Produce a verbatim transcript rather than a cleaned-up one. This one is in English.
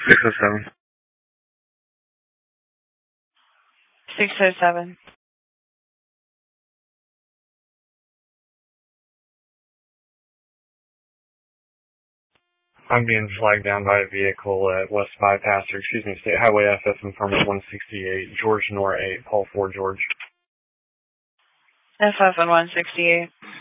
six oh seven. six oh seven. I'm being flagged down by a vehicle at West Bypass, or excuse me, State Highway F S Informant one sixty-eight, George Nor eight, Paul four George. F F and one sixty-eight.